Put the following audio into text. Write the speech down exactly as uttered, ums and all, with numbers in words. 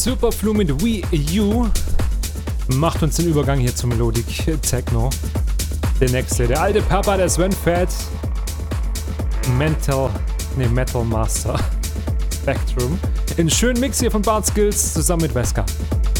Superflu mit We You macht uns den Übergang hier zum Melodic Techno. Der nächste, der alte Papa, der Sven Fett. Mental, ne, Metal Master Spectrum. In schönen Mix hier von Bart Skills zusammen mit Wesker.